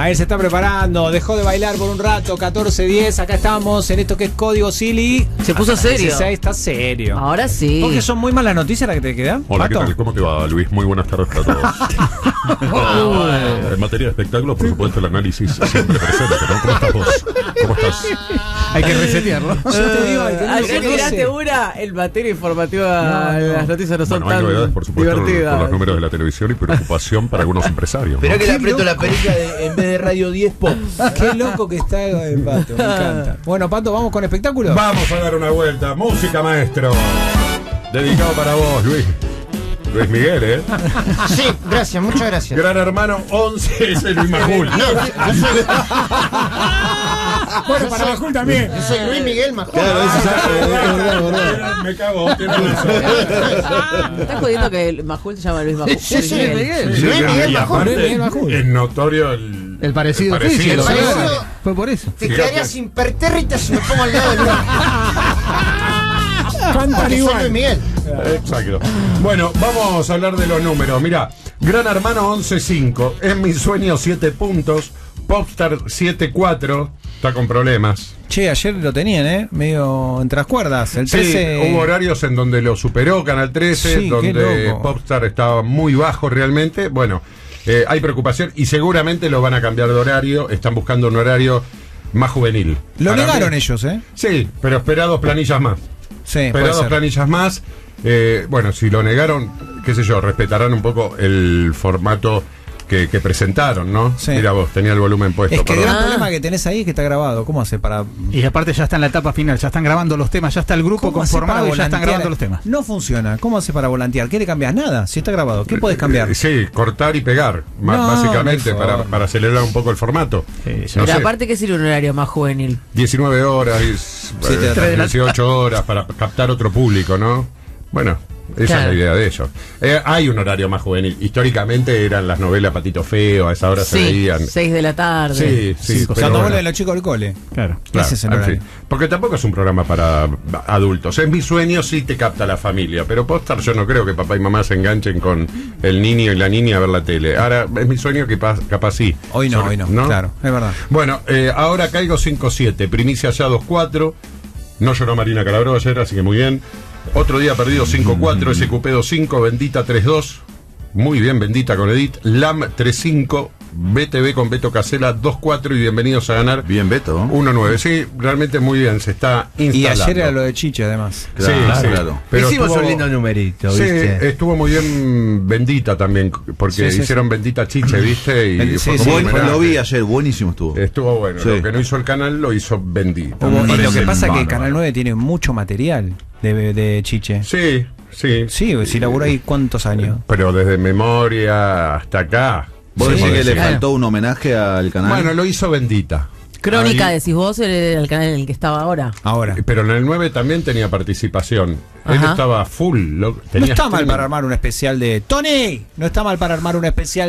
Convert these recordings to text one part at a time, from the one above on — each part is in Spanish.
A él se está preparando, dejó de bailar por un rato, 14:10, acá estamos en esto que es Código Silly. Se puso serio. 16 está serio. Ahora sí. Porque son muy malas noticias las que te quedan. Hola, Pato. ¿qué tal? ¿Cómo te va, Luis? Muy buenas tardes para todos. En materia de espectáculo, por supuesto, el análisis siempre presente, ¿no? ¿Cómo estás vos? ¿Cómo estás? Hay que resetearlo. Yo te digo, hay que Ayer no tiraste sé. una, el materia informativa, las noticias no son Bueno, hay tan novedades, por supuesto, con divertidas. los números de la televisión y preocupación para algunos empresarios, ¿no? Pero que le aprieto la perica en vez de Radio 10 Pop. Qué loco que está el Pato, me encanta. Bueno, Pato, ¿vamos con espectáculos? Vamos a dar una vuelta. Música, maestro. Dedicado para vos, Luis. Luis Miguel, ¿eh? Sí, gracias, muchas gracias. Gran Hermano 11 es el Luis Majul. No, yo soy, Bueno, para Majul también. yo soy Luis Miguel Majul. Claro, eso es verdad. Me cago, tienes razón. ¿Estás jodiendo que el Majul se llama Luis Majul? Sí, sí, Luis Miguel. Sí, Luis Miguel y Majul. aparte, Luis Miguel Majul. es notorio el parecido parecido, físico. ¿sí? parecido. Fue por eso. Te quedarías impertérrita si me pongo al lado de Luis. Cantan Porque soy Luis igual. Miguel. Exacto. Bueno, vamos a hablar de los números. Mirá, Gran Hermano 11.5, Es mi sueño 7 puntos, Popstar 7.4, está con problemas. Che, ayer lo tenían, medio entre las cuerdas. El 13... Sí, hubo horarios en donde lo superó Canal 13, Sí, donde qué loco. Popstar estaba muy bajo realmente. Bueno, hay preocupación y seguramente lo van a cambiar de horario. Están buscando un horario más juvenil. Lo Para negaron mí- ellos, Sí, pero espera 2 planillas más. Sí, Espera puede 2 ser. planillas más. Bueno, si lo negaron, qué sé yo, respetarán un poco el formato que presentaron, ¿no? Sí. Mira vos, tenía el volumen puesto. Es que el perdón. gran problema que tenés ahí es que está grabado. ¿Cómo hace para...? Y aparte ya está en la etapa final, ya están grabando los temas, ya está el grupo ¿Cómo hace para conformado y ya están volantear? grabando los temas. No funciona. ¿Cómo hace para volantear? ¿Qué le cambias? Nada. Si está grabado, ¿qué podés cambiar? Sí, cortar y pegar, No, básicamente, no hay forma. para acelerar un poco el formato. Sí, No Pero sé, aparte que sería un horario más juvenil. 19 horas, Siete de la tarde. 18 horas para captar otro público, ¿no? Bueno, esa Claro. es la idea de ellos. Hay un horario más juvenil. Históricamente eran las novelas Patito Feo, a esa hora se Sí, veían. 6 de la tarde. Sí, sí. Cuando pero vuelven bueno. los chicos del cole. Claro. Claro, Ese es el en horario. fin. Porque tampoco es un programa para adultos. En mi sueño sí te capta la familia, pero Popstar yo no creo que papá y mamá se enganchen con el niño y la niña a ver la tele. Ahora, es mi sueño que capaz sí. Hoy no, hoy no. Claro, es verdad. Bueno, ahora caigo 5-7, primicia ya 2-4. No lloró Marina Calabró ayer, así que muy bien. Otro día perdido 5-4, SQP 2-5, Bendita 3-2. Muy bien, Bendita con Edith. LAM 3-5, BTV con Beto Casella 2-4 y bienvenidos a ganar Bien, Beto. 1-9. Sí, realmente muy bien, se está instalando. Y ayer era lo de Chiche, además. Claro, sí. claro. Pero Hicimos estuvo- un lindo numerito, Sí, ¿viste? estuvo muy bien Bendita también, porque Sí, sí, hicieron Bendita Chiche, ¿viste? Y Sí, fue sí, como sí, un Bueno, lo homenaje. vi ayer, buenísimo estuvo. Estuvo bueno. Sí. Lo que no hizo el canal lo hizo Bendita. Y Me lo parece que pasa es que bárbaro. Canal 9 tiene mucho material de Chiche. Sí, sí. Sí, si laburó ahí cuántos años. Pero desde memoria hasta acá. ¿Vos Sí, decís que le sí. faltó un homenaje al canal? Bueno, lo hizo Bendita. Crónica, Ahí- decís vos, el canal en el que estaba ahora. Ahora. Pero en el 9 también tenía participación. Él Ajá. estaba full. No tenía está mal streaming. para armar un especial de... ¡Tony! No está mal para armar un especial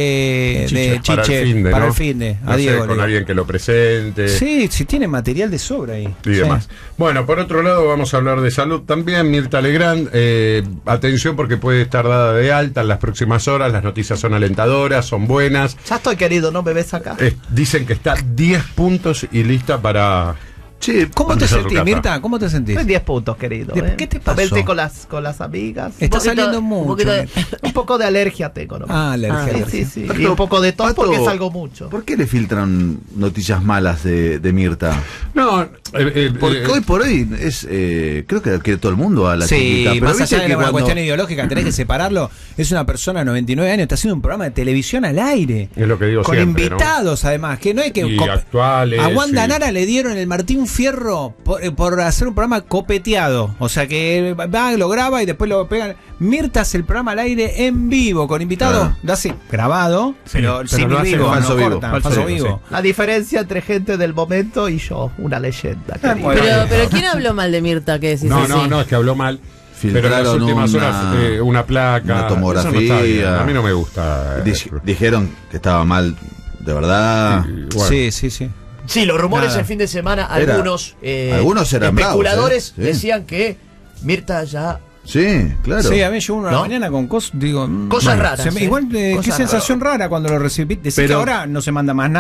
de Chiche para el fin de, para ¿no? el fin de. No A sé, Diego. con le digo. alguien que lo presente. Sí, sí tiene material de sobra ahí. Y demás. Bueno, por otro lado vamos a hablar de salud también. Mirta Legrand, atención porque puede estar dada de alta en las próximas horas. Las noticias son alentadoras, son buenas. Ya estoy querido, no me ves acá. Dicen que está 10 puntos y lista para... Che, ¿Cómo te Empezar sentís, tu casa. Mirta? ¿Cómo te sentís? Estoy 10 puntos, querido. ¿Qué te pasó? Verte con las amigas. Está poquito- saliendo un mucho. poquito de- Un poco de alergia tengo, ¿no? Ah, alergia. Sí, alergia. sí, sí. Pato, Y un poco de tos Pato, porque salgo mucho. ¿Por qué le filtran noticias malas de Mirta? No, Porque hoy por hoy es, creo que quiere todo el mundo a la Sí, chiquita. Pero más viste allá de que una cuando- cuestión ideológica, tenés que separarlo. Es una persona de 99 años, está haciendo un programa de televisión al aire. Es lo que digo Con siempre, ¿no? invitados, además. Que no hay que. Y actuales, A Wanda sí. Nara le dieron el Martín Fierro por hacer un programa copeteado. O sea que va, lo graba y después lo pegan. Mirta hace el programa al aire en vivo, con invitados. Claro. Lo hace grabado, pero sin lo hace vivo, falso no vivo. cortan, Falso falso vivo, vivo. La diferencia entre gente del momento y yo, una leyenda, querido. bueno. Pero ¿quién habló mal de Mirta? ¿Qué decís? No, así? no, es que habló mal. Pero en las Filtraron últimas una- horas una placa. una tomografía. Eso no está bien. A mí no me gusta. Dijeron que estaba mal, de verdad. Y, bueno, Sí, sí, sí. Sí, los rumores Nada. el fin de semana, Era- algunos eran especuladores bravos, ¿eh? Sí. decían que Mirta ya... Sí, claro. Sí, a mí llegó una ¿No? mañana con cosas, digo, Cosas raras, Igual, qué cosas sensación rara cuando lo recibí. Decís que Pero- ahora no se manda más nada.